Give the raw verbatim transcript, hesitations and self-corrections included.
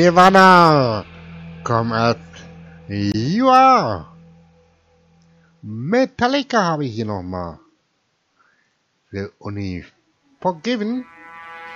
Nirvana, Come As You Are. Metallica habe ich hier nochmal. The Only Forgiven